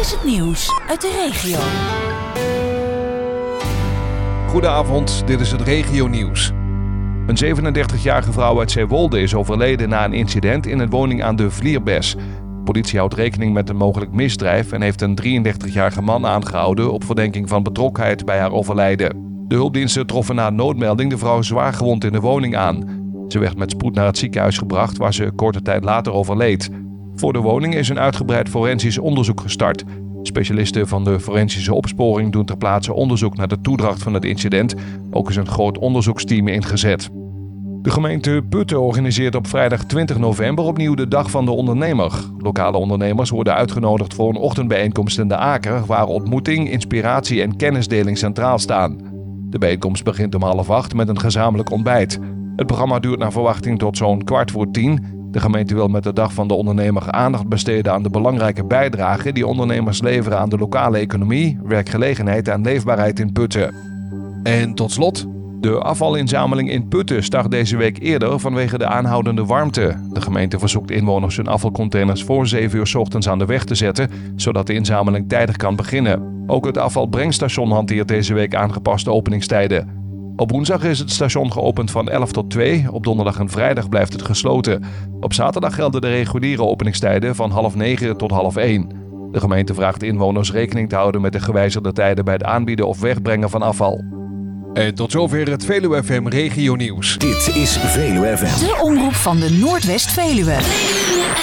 is het nieuws uit de regio. Goedenavond, dit is het regionieuws. Een 37-jarige vrouw uit Zeewolde is overleden na een incident in een woning aan de Vlierbes. De politie houdt rekening met een mogelijk misdrijf en heeft een 33-jarige man aangehouden op verdenking van betrokkenheid bij haar overlijden. De hulpdiensten troffen na een noodmelding de vrouw zwaar gewond in de woning aan. Ze werd met spoed naar het ziekenhuis gebracht waar ze korte tijd later overleed. Voor de woning is een uitgebreid forensisch onderzoek gestart. Specialisten van de forensische opsporing doen ter plaatse onderzoek naar de toedracht van het incident. Ook is een groot onderzoeksteam ingezet. De gemeente Putten organiseert op vrijdag 20 november opnieuw de Dag van de Ondernemer. Lokale ondernemers worden uitgenodigd voor een ochtendbijeenkomst in de Aker, waar ontmoeting, inspiratie en kennisdeling centraal staan. De bijeenkomst begint om 7:30 met een gezamenlijk ontbijt. Het programma duurt naar verwachting tot zo'n 9:15. De gemeente wil met de Dag van de Ondernemer aandacht besteden aan de belangrijke bijdrage die ondernemers leveren aan de lokale economie, werkgelegenheid en leefbaarheid in Putten. En tot slot, de afvalinzameling in Putten start deze week eerder vanwege de aanhoudende warmte. De gemeente verzoekt inwoners hun afvalcontainers voor 7 uur 's ochtends aan de weg te zetten, zodat de inzameling tijdig kan beginnen. Ook het afvalbrengstation hanteert deze week aangepaste openingstijden. Op woensdag is het station geopend van 11 tot 2. Op donderdag en vrijdag blijft het gesloten. Op zaterdag gelden de reguliere openingstijden van 8:30 tot 12:30. De gemeente vraagt inwoners rekening te houden met de gewijzigde tijden bij het aanbieden of wegbrengen van afval. En tot zover het Veluwe FM Regionieuws. Dit is Veluwe FM. De omroep van de Noordwest-Veluwe.